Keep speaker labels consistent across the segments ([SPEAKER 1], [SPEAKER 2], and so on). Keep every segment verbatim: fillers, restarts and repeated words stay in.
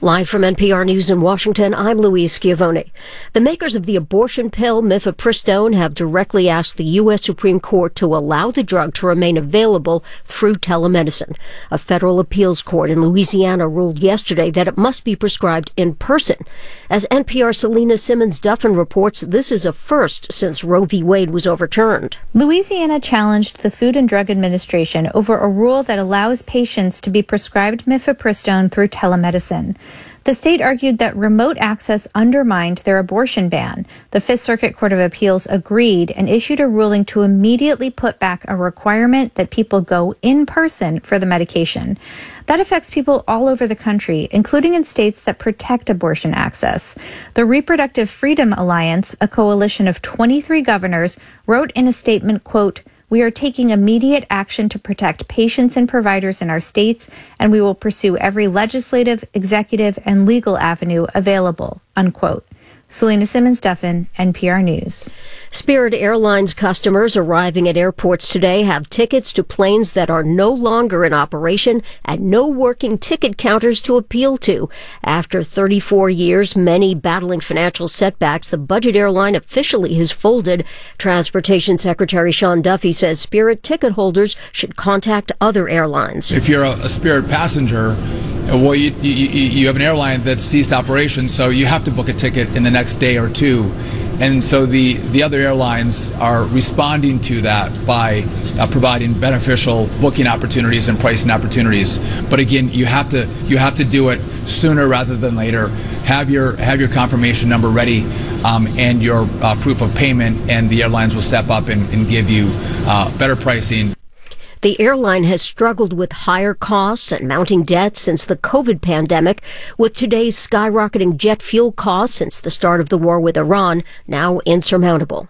[SPEAKER 1] Live from N P R News in Washington, I'm Louise Schiavone. The makers of the abortion pill mifepristone have directly asked the U S Supreme Court to allow the drug to remain available through telemedicine. A federal appeals court in Louisiana ruled yesterday that it must be prescribed in person. As N P R's Selena Simmons-Duffin reports, this is a first since Roe v. Wade was overturned.
[SPEAKER 2] Louisiana challenged the Food and Drug Administration over a rule that allows patients to be prescribed mifepristone through telemedicine. The state argued that remote access undermined their abortion ban. The Fifth Circuit Court of Appeals agreed and issued a ruling to immediately put back a requirement that people go in person for the medication. That affects people all over the country, including in states that protect abortion access. The Reproductive Freedom Alliance, a coalition of twenty-three governors, wrote in a statement, quote, "We are taking immediate action to protect patients and providers in our states, and we will pursue every legislative, executive, and legal avenue available," unquote. Selena Simmons-Duffin, N P R News.
[SPEAKER 1] Spirit Airlines customers arriving at airports today have tickets to planes that are no longer in operation and no working ticket counters to appeal to. After thirty-four years, many battling financial setbacks, the budget airline officially has folded. Transportation Secretary Sean Duffy says Spirit ticket holders should contact other airlines.
[SPEAKER 3] If you're a, a Spirit passenger, well, you, you, you have an airline that ceased operations, so you have to book a ticket in the next day or two. And so the, the other airlines are responding to that by uh, providing beneficial booking opportunities and pricing opportunities. But again, you have to you have to do it sooner rather than later. Have your have your confirmation number ready um, and your uh, proof of payment, and the airlines will step up and, and give you uh, better pricing.
[SPEAKER 1] The airline has struggled with higher costs and mounting debts since the COVID pandemic, with today's skyrocketing jet fuel costs since the start of the war with Iran now insurmountable.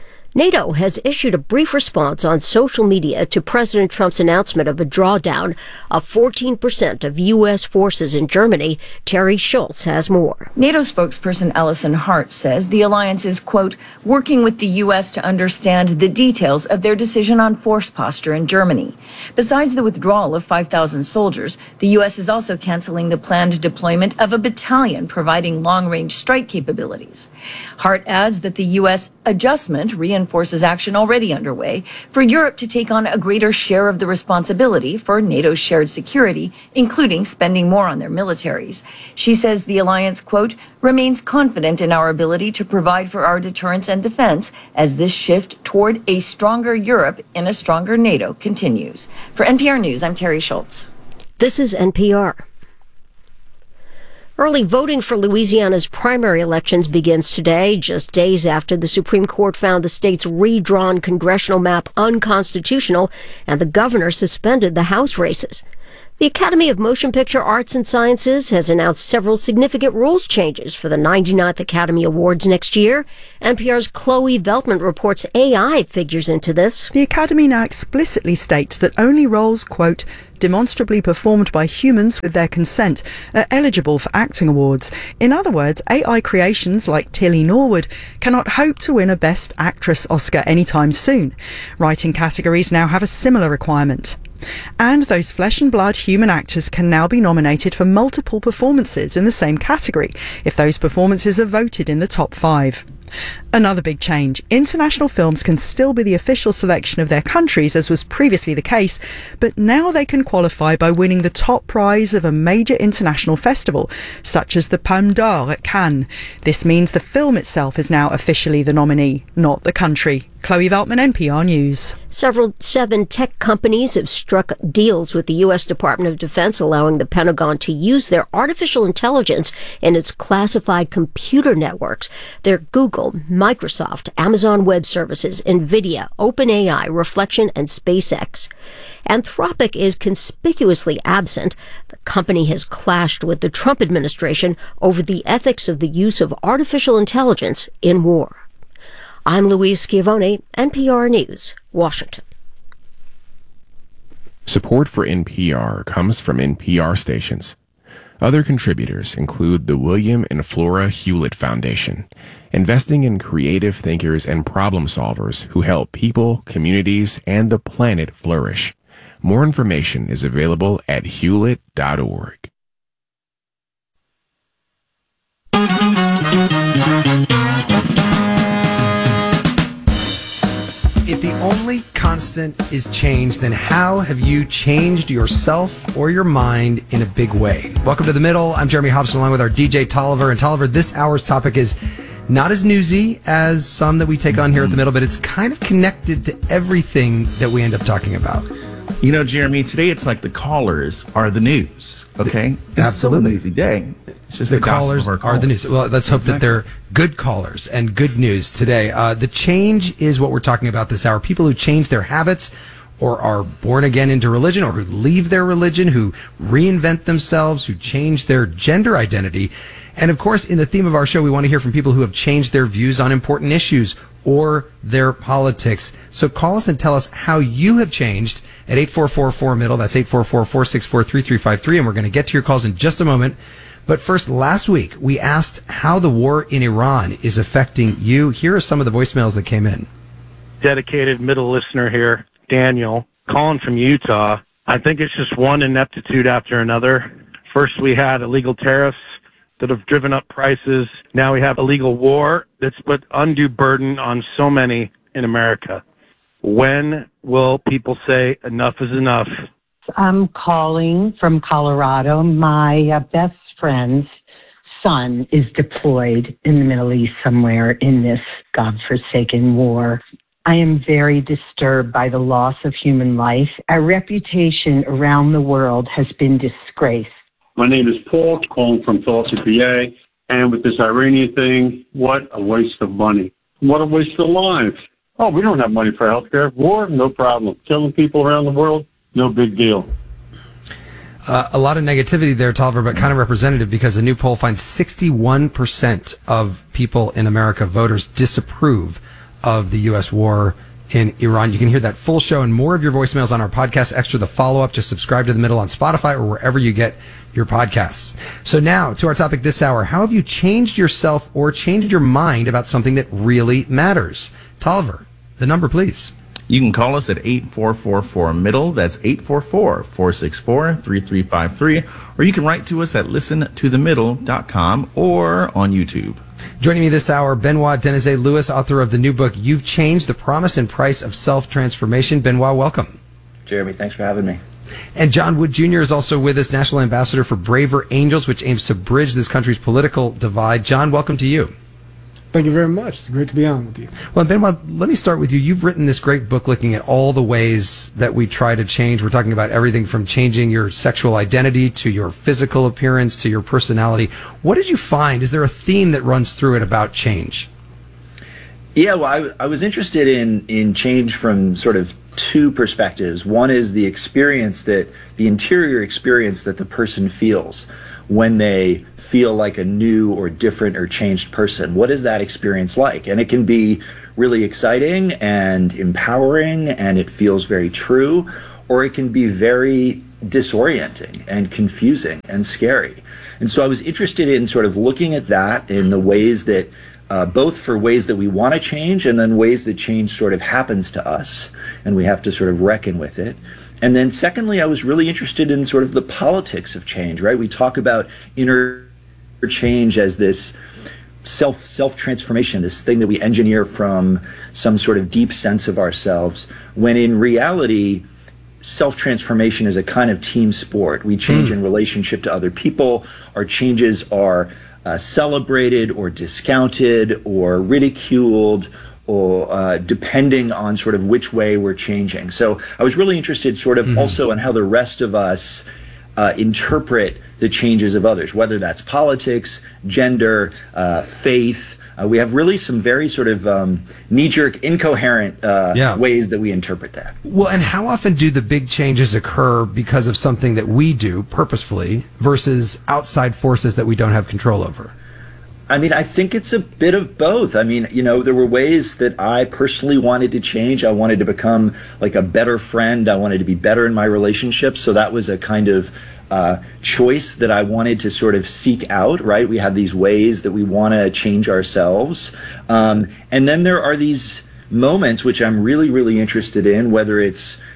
[SPEAKER 1] NATO has issued a brief response on social media to President Trump's announcement of a drawdown of fourteen percent of U S forces in Germany. Terry Schultz has more.
[SPEAKER 4] NATO spokesperson Alison Hart says the alliance is, quote, working with the U S to understand the details of their decision on force posture in Germany. Besides the withdrawal of five thousand soldiers, the U S is also canceling the planned deployment of a battalion providing long-range strike capabilities. Hart adds that the U S adjustment reinforces Reinforces action already underway for Europe to take on a greater share of the responsibility for NATO's shared security, including spending more on their militaries. She says the alliance, quote, remains confident in our ability to provide for our deterrence and defense as this shift toward a stronger Europe in a stronger NATO continues. For N P R News, I'm Terry Schultz.
[SPEAKER 1] This is N P R. Early voting for Louisiana's primary elections begins today, just days after the Supreme Court found the state's redrawn congressional map unconstitutional and the governor suspended the House races. The Academy of Motion Picture Arts and Sciences has announced several significant rules changes for the ninety-ninth Academy Awards next year. N P R's Chloe Veltman reports A I figures into this.
[SPEAKER 5] The Academy now explicitly states that only roles, quote, demonstrably performed by humans with their consent are eligible for acting awards. In other words, A I creations like Tilly Norwood cannot hope to win a Best Actress Oscar anytime soon. Writing categories now have a similar requirement. And those flesh and blood human actors can now be nominated for multiple performances in the same category if those performances are voted in the top five. Another big change. International films can still be the official selection of their countries, as was previously the case, but now they can qualify by winning the top prize of a major international festival, such as the Palme d'Or at Cannes. This means the film itself is now officially the nominee, not the country. Chloe Veltman, N P R News.
[SPEAKER 1] Several seven tech companies have struck deals with the U S Department of Defense, allowing the Pentagon to use their artificial intelligence in its classified computer networks. They're Google, Microsoft, Amazon Web Services, NVIDIA, OpenAI, Reflection, and SpaceX. Anthropic is conspicuously absent. The company has clashed with the Trump administration over the ethics of the use of artificial intelligence in war. I'm Louise Schiavone, N P R News, Washington.
[SPEAKER 6] Support for N P R comes from N P R stations. Other contributors include the William and Flora Hewlett Foundation, investing in creative thinkers and problem solvers who help people, communities, and the planet flourish. More information is available at hewlett dot org.
[SPEAKER 7] only constant is change, then how have you changed yourself or your mind in a big way? Welcome to The Middle. I'm Jeremy Hobson along with our D J Tolliver. And Tolliver, this hour's topic is not as newsy as some that we take on here at The Middle, but it's kind of connected to everything that we end up talking about.
[SPEAKER 8] You know, Jeremy, today it's like the callers are the news, okay? It's
[SPEAKER 7] Absolutely.
[SPEAKER 8] still an easy day. It's just
[SPEAKER 7] the,
[SPEAKER 8] the
[SPEAKER 7] callers,
[SPEAKER 8] callers
[SPEAKER 7] are the news. Well, let's hope
[SPEAKER 8] exactly.
[SPEAKER 7] that they're good callers and good news today. Uh, the change is what we're talking about this hour. People who change their habits or are born again into religion, or who leave their religion, who reinvent themselves, who change their gender identity. And of course, in the theme of our show, we want to hear from people who have changed their views on important issues or their politics. So call us and tell us how you have changed at eight four four four middle. That's eight four four, four six four, three three five three. And we're going to get to your calls in just a moment. But first, last week, we asked how the war in Iran is affecting you. Here are some of the voicemails that came in.
[SPEAKER 9] Dedicated middle listener here, Daniel, calling from Utah. I think it's just one ineptitude after another. First, we had illegal tariffs that have driven up prices. Now we have illegal war that's put undue burden on so many in America. When will people say enough is enough?
[SPEAKER 10] I'm calling from Colorado. My uh, best friend's son is deployed in the Middle East somewhere in this godforsaken war. I am very disturbed by the loss of human life. Our reputation around the world has been disgraced.
[SPEAKER 11] My name is Paul, calling from Philadelphia, P A. And with this Iranian thing, what a waste of money. What a waste of lives. Oh, we don't have money for health care. War, no problem. Killing people around the world, no big deal.
[SPEAKER 7] Uh, a lot of negativity there, Tolliver, but kind of representative, because a new poll finds sixty-one percent of people in America, voters, disapprove of the U S war in Iran. You can hear that full show and more of your voicemails on our podcast extra, the follow-up. Just subscribe to The Middle on Spotify or wherever you get your podcasts. So now to our topic this hour. How have you changed yourself or changed your mind about something that really matters? Tolliver, the number, please.
[SPEAKER 8] You can call us at eight four four four middle. That's eight four four, four six four, three three five three. Or you can write to us at listen to the middle dot com or on YouTube.
[SPEAKER 7] Joining me this hour, Benoit Denizet Lewis, author of the new book, You've Changed, The Promise and Price of Self-Transformation. Benoit, welcome.
[SPEAKER 12] Jeremy, thanks for having me.
[SPEAKER 7] And John Wood Junior is also with us, National Ambassador for Braver Angels, which aims to bridge this country's political divide. John, welcome to you.
[SPEAKER 13] Thank you very much. It's great to be on with you.
[SPEAKER 7] Well, Benoit, let me start with you. You've written this great book looking at all the ways that we try to change. We're talking about everything from changing your sexual identity to your physical appearance to your personality. What did you find? Is there a theme that runs through it about change?
[SPEAKER 12] Yeah, well, I, I was interested in, in change from sort of two perspectives. One is the experience that, the interior experience that the person feels when they feel like a new or different or changed person. What is that experience like? And it can be really exciting and empowering, and it feels very true, or it can be very disorienting and confusing and scary. And so I was interested in sort of looking at that in the ways that, uh, both for ways that we want to change and then ways that change sort of happens to us, and we have to sort of reckon with it. And then secondly, I was really interested in sort of the politics of change, right? We talk about inner change as this self, self-transformation, this thing that we engineer from some sort of deep sense of ourselves, when in reality, self-transformation is a kind of team sport. We change mm. in relationship to other people. Our changes are uh, celebrated or discounted or ridiculed, or uh, depending on sort of which way we're changing. So I was really interested sort of mm-hmm. also in how the rest of us uh, interpret the changes of others, whether that's politics, gender, uh, faith. Uh, we have really some very sort of um, knee-jerk, incoherent uh, yeah. ways that we interpret that.
[SPEAKER 7] Well, and how often do the big changes occur because of something that we do purposefully versus outside forces that we don't have control over?
[SPEAKER 12] I mean, I think it's a bit of both. I mean, you know, there were ways that I personally wanted to change. I wanted to become like a better friend. I wanted to be better in my relationships. So that was a kind of uh, choice that I wanted to sort of seek out, right? We have these ways that we want to change ourselves. Um, and then there are these moments which I'm really, really interested in, whether it's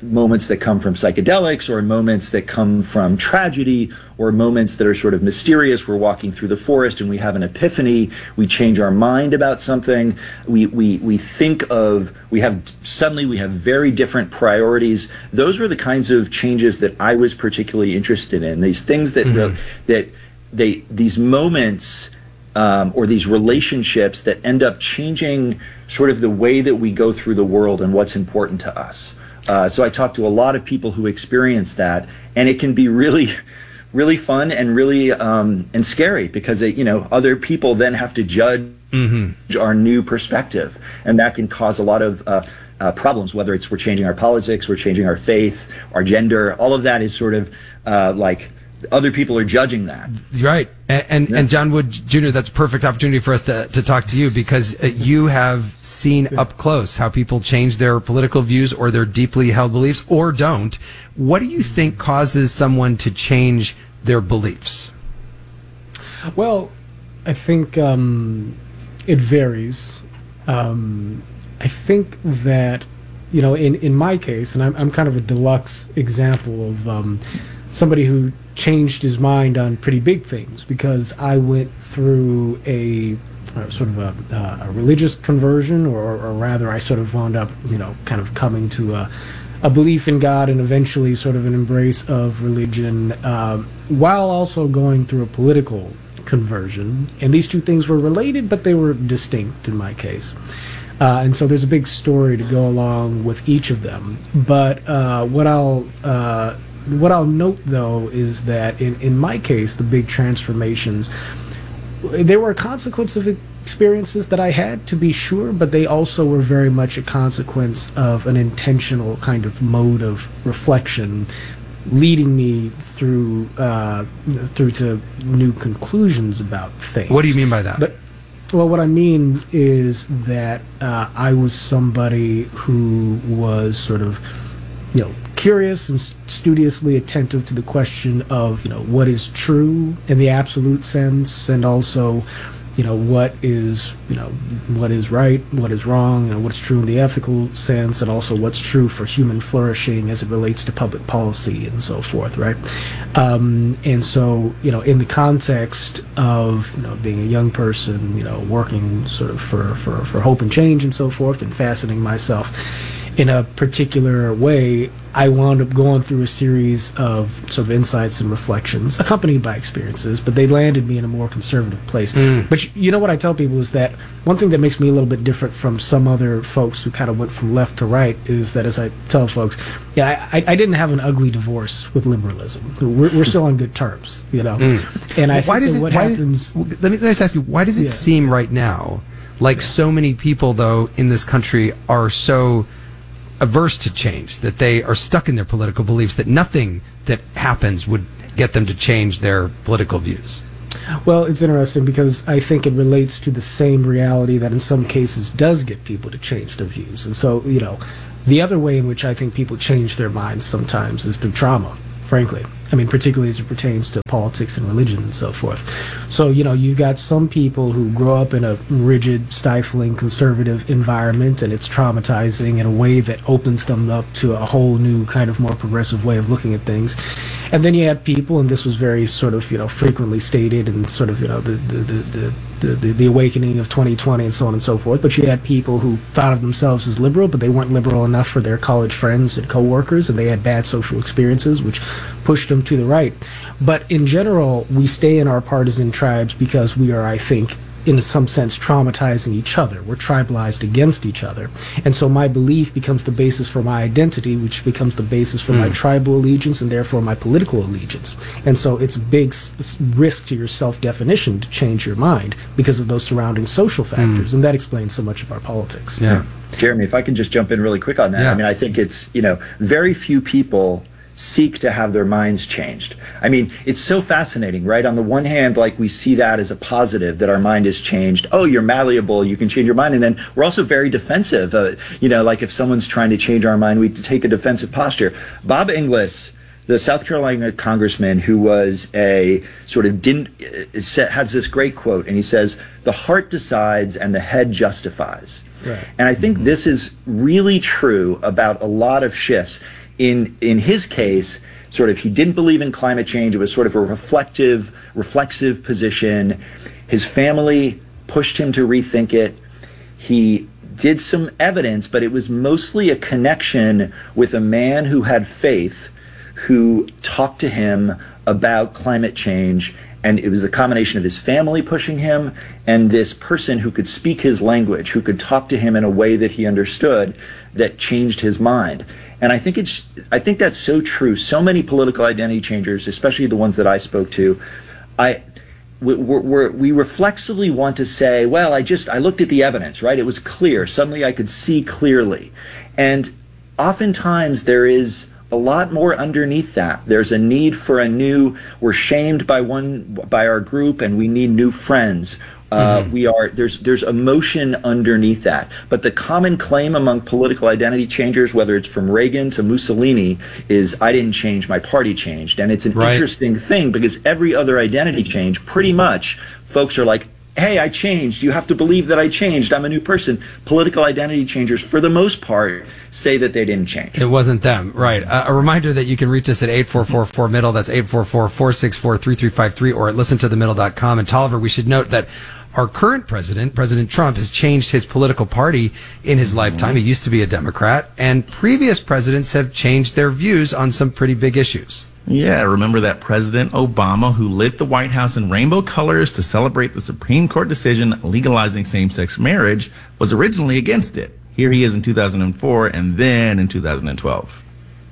[SPEAKER 12] moments that come from psychedelics, or moments that come from tragedy, or moments that are sort of mysterious. We're walking through the forest and we have an epiphany. We change our mind about something. We we we think of we have suddenly we have very different priorities. Those were the kinds of changes that I was particularly interested in. These things that mm-hmm. that they these moments. Um, or these relationships that end up changing sort of the way that we go through the world and what's important to us. Uh, so I talked to a lot of people who experience that, and it can be really, really fun and really um, and scary, because it, you know, other people then have to judge mm-hmm. our new perspective, and that can cause a lot of uh, uh, problems. Whether it's we're changing our politics, we're changing our faith, our gender, all of that is sort of uh, like. Other people are judging that.
[SPEAKER 7] Right. And and, yeah. and John Wood Junior, that's a perfect opportunity for us to, to talk to you, because uh, you have seen up close how people change their political views or their deeply held beliefs, or don't. What do you think causes someone to change their beliefs?
[SPEAKER 13] Well, I think um, it varies. Um, I think that, you know, in, in my case, and I'm, I'm kind of a deluxe example of um, somebody who changed his mind on pretty big things, because I went through a uh, sort of a, uh, a religious conversion, or, or rather I sort of wound up, you know, kind of coming to a, a belief in God, and eventually sort of an embrace of religion, um, while also going through a political conversion. And these two things were related, but they were distinct in my case. Uh, and so there's a big story to go along with each of them. But uh, what I'll uh, What I'll note, though, is that in, in my case, the big transformations, they were a consequence of experiences that I had, to be sure, but they also were very much a consequence of an intentional kind of mode of reflection, leading me through uh, through to new conclusions about things.
[SPEAKER 7] What do you mean by that?
[SPEAKER 13] But, well, what I mean is that uh, I was somebody who was sort of, you know, curious and studiously attentive to the question of, you know, what is true in the absolute sense, and also, you know, what is, you know, what is right, what is wrong, you know, what's true in the ethical sense, and also what's true for human flourishing as it relates to public policy and so forth, right? Um, and so, you know, in the context of, you know, being a young person, you know, working sort of for, for, for hope and change and so forth, and fastening myself in a particular way, I wound up going through a series of sort of insights and reflections, accompanied by experiences, but they landed me in a more conservative place. Mm. But you know what I tell people is that one thing that makes me a little bit different from some other folks who kind of went from left to right is that, as I tell folks, yeah, I, I didn't have an ugly divorce with liberalism. We're, we're still on good terms, you know. Mm. And I
[SPEAKER 7] why
[SPEAKER 13] think
[SPEAKER 7] does
[SPEAKER 13] that
[SPEAKER 7] it,
[SPEAKER 13] what
[SPEAKER 7] why
[SPEAKER 13] happens...
[SPEAKER 7] Did, let, me, let me just ask you, why does it yeah. seem right now like yeah. so many people, though, in this country are so averse to change, that they are stuck in their political beliefs, that nothing that happens would get them to change their political views?
[SPEAKER 13] Well, it's interesting because I think it relates to the same reality that in some cases does get people to change their views. And so, you know, the other way in which I think people change their minds sometimes is through trauma, frankly. I mean, particularly as it pertains to politics and religion and so forth. So, you know, you've got some people who grow up in a rigid, stifling, conservative environment, and it's traumatizing in a way that opens them up to a whole new kind of more progressive way of looking at things. And then you have people, and this was very sort of, you know, frequently stated, and sort of, you know, the the the, the The, the, the awakening of twenty twenty and so on and so forth. But you had people who thought of themselves as liberal, but they weren't liberal enough for their college friends and coworkers, and they had bad social experiences, which pushed them to the right. But in general, we stay in our partisan tribes because we are, I think, in some sense, traumatizing each other. We're tribalized against each other. And so my belief becomes the basis for my identity, which becomes the basis for mm. my tribal allegiance and therefore my political allegiance. And so it's a big s- risk to your self-definition to change your mind because of those surrounding social factors. Mm. And that explains so much of our politics.
[SPEAKER 12] Yeah. Jeremy, if I can just jump in really quick on that. Yeah. I mean, I think it's, you know, very few people seek to have their minds changed. I mean, it's so fascinating, right? On the one hand, like, we see that as a positive, that our mind is changed. Oh, you're malleable, you can change your mind. And then we're also very defensive. Uh, you know, like if someone's trying to change our mind, we take a defensive posture. Bob Inglis, the South Carolina congressman, who was a sort of didn't, uh, has this great quote, and he says, "The heart decides and the head justifies." Right. And I think mm-hmm. this is really true about a lot of shifts. in in his case, sort of he didn't believe in climate change. It was sort of a reflective, reflexive position. His family pushed him to rethink it. He did some evidence, but it was mostly a connection with a man who had faith, who talked to him about climate change. And it was the combination of his family pushing him and this person who could speak his language, who could talk to him in a way that he understood, that changed his mind. And I think it's, I think that's so true. So many political identity changers, especially the ones that I spoke to, I, we, we're, we reflexively want to say, well, I just, I looked at the evidence, right? It was clear. Suddenly I could see clearly. And oftentimes there is a lot more underneath that. There's a need for a new, we're shamed by one, by our group, and we need new friends. Uh, mm-hmm. We are, there's, there's emotion underneath that. But the common claim among political identity changers, whether it's from Reagan to Mussolini, is I didn't change, my party changed. And it's an right. interesting thing, because every other identity change, pretty much, folks are like, hey, I changed. You have to believe that I changed. I'm a new person. Political identity changers, for the most part, say that they didn't change.
[SPEAKER 7] It wasn't them. Right. Uh, a reminder that you can reach us at eight four four four middle. That's eight four four, four six four, three three five three, or at listen to the middle dot com. And Tolliver, we should note that our current president, President Trump, has changed his political party in his lifetime. He used to be a Democrat, and previous presidents have changed their views on some pretty big issues.
[SPEAKER 8] Yeah, remember that President Obama, who lit the White House in rainbow colors to celebrate the Supreme Court decision legalizing same-sex marriage, was originally against it. Here he is in two thousand four and then in two thousand twelve.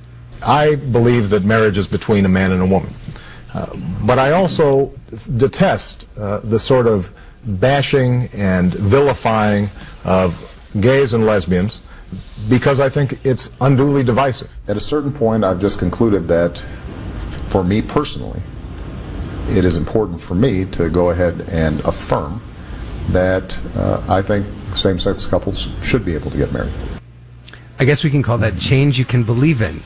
[SPEAKER 14] I believe that marriage is between a man and a woman. Uh, but I also detest uh, the sort of bashing and vilifying of gays and lesbians, because I think it's unduly divisive.
[SPEAKER 15] At a certain point, I've just concluded that, for me personally, it is important for me to go ahead and affirm that uh, I think same-sex couples should be able to get married.
[SPEAKER 7] I guess we can call that change you can believe in.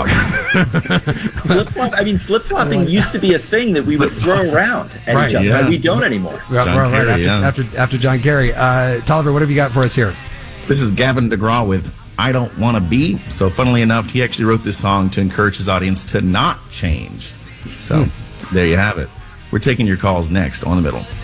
[SPEAKER 12] Flip-flop, I mean, flip-flopping used to be a thing that we would throw around at
[SPEAKER 7] right,
[SPEAKER 12] each other.
[SPEAKER 7] yeah.
[SPEAKER 12] We don't anymore.
[SPEAKER 7] Right,
[SPEAKER 8] John
[SPEAKER 7] right,
[SPEAKER 8] Kerry,
[SPEAKER 7] after,
[SPEAKER 8] yeah.
[SPEAKER 7] after, after John Kerry. Uh, Tolliver, what have you got for us here?
[SPEAKER 8] This is Gavin DeGraw with I Don't Want to Be. So funnily enough, he actually wrote this song to encourage his audience to not change. So hmm. there you have it. We're taking your calls next on The Middle.